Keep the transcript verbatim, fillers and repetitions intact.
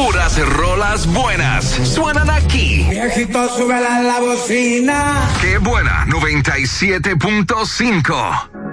Puras rolas buenas suenan aquí. Viejito, súbela a la bocina. Qué buena, noventa y siete punto cinco.